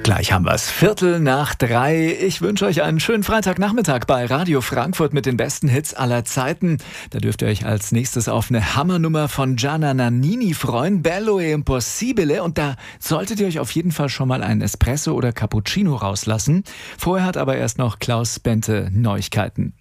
Gleich haben wir's. 2:15. Ich wünsche euch einen schönen Freitagnachmittag bei Radio Frankfurt mit den besten Hits aller Zeiten. Da dürft ihr euch als nächstes auf eine Hammernummer von Gianna Nannini freuen. Bello e Impossibile. Und da solltet ihr euch auf jeden Fall schon mal einen Espresso oder Cappuccino rauslassen. Vorher hat aber erst noch Klaus Bente Neuigkeiten.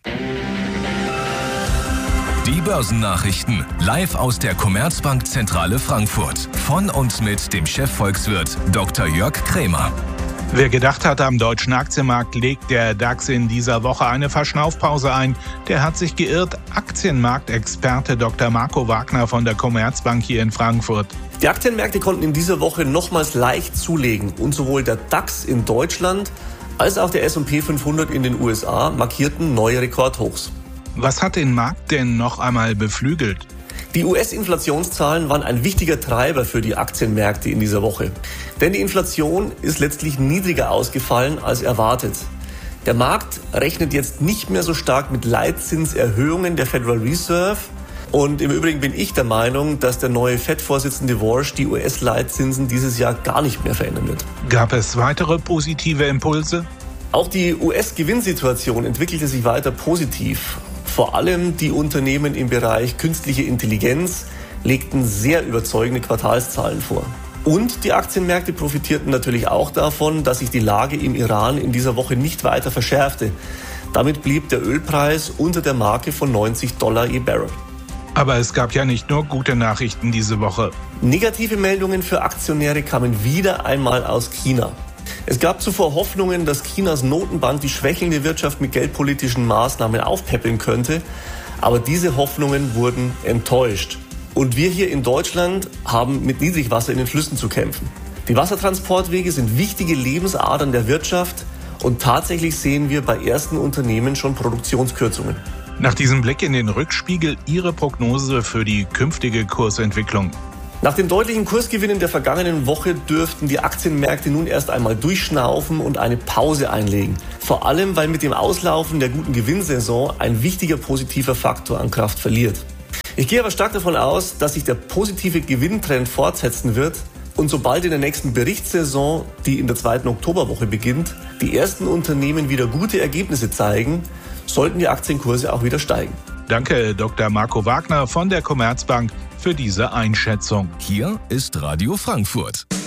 Die Börsennachrichten live aus der Commerzbank-Zentrale Frankfurt. Von und mit dem Chefvolkswirt Dr. Jörg Krämer. Wer gedacht hat, am deutschen Aktienmarkt legt der DAX in dieser Woche eine Verschnaufpause ein, der hat sich geirrt. Aktienmarktexperte Dr. Marco Wagner von der Commerzbank hier in Frankfurt. Die Aktienmärkte konnten in dieser Woche nochmals leicht zulegen und sowohl der DAX in Deutschland als auch der S&P 500 in den USA markierten neue Rekordhochs. Was hat den Markt denn noch einmal beflügelt? Die US-Inflationszahlen waren ein wichtiger Treiber für die Aktienmärkte in dieser Woche. Denn die Inflation ist letztlich niedriger ausgefallen als erwartet. Der Markt rechnet jetzt nicht mehr so stark mit Leitzinserhöhungen der Federal Reserve. Und im Übrigen bin ich der Meinung, dass der neue Fed-Vorsitzende Walsh die US-Leitzinsen dieses Jahr gar nicht mehr verändern wird. Gab es weitere positive Impulse? Auch die US-Gewinnsituation entwickelte sich weiter positiv. Vor allem die Unternehmen im Bereich künstliche Intelligenz legten sehr überzeugende Quartalszahlen vor. Und die Aktienmärkte profitierten natürlich auch davon, dass sich die Lage im Iran in dieser Woche nicht weiter verschärfte. Damit blieb der Ölpreis unter der Marke von $90 je Barrel. Aber es gab ja nicht nur gute Nachrichten diese Woche. Negative Meldungen für Aktionäre kamen wieder einmal aus China. Es gab zuvor Hoffnungen, dass Chinas Notenbank die schwächelnde Wirtschaft mit geldpolitischen Maßnahmen aufpäppeln könnte. Aber diese Hoffnungen wurden enttäuscht. Und wir hier in Deutschland haben mit Niedrigwasser in den Flüssen zu kämpfen. Die Wassertransportwege sind wichtige Lebensadern der Wirtschaft. Und tatsächlich sehen wir bei ersten Unternehmen schon Produktionskürzungen. Nach diesem Blick in den Rückspiegel Ihre Prognose für die künftige Kursentwicklung. Nach den deutlichen Kursgewinnen der vergangenen Woche dürften die Aktienmärkte nun erst einmal durchschnaufen und eine Pause einlegen. Vor allem, weil mit dem Auslaufen der guten Gewinnsaison ein wichtiger positiver Faktor an Kraft verliert. Ich gehe aber stark davon aus, dass sich der positive Gewinntrend fortsetzen wird und sobald in der nächsten Berichtssaison, die in der 2. Oktoberwoche beginnt, die ersten Unternehmen wieder gute Ergebnisse zeigen, sollten die Aktienkurse auch wieder steigen. Danke, Dr. Marco Wagner von der Commerzbank, für diese Einschätzung. Hier ist Radio Frankfurt.